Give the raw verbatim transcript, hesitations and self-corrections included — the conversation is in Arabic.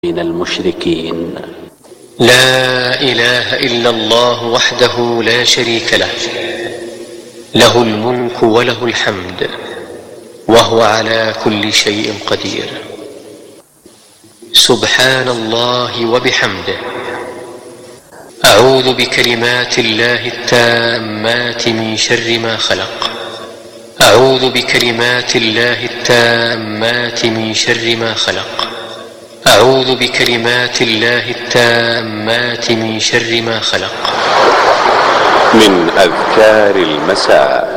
من المشركين. لا إله إلا الله وحده لا شريك له، له الملك وله الحمد وهو على كل شيء قدير. سبحان الله وبحمده. أعوذ بكلمات الله التامات من شر ما خلق. أعوذ بكلمات الله التامات من شر ما خلق. أعوذ بكلمات الله التامات من شر ما خلق. من أذكار المساء: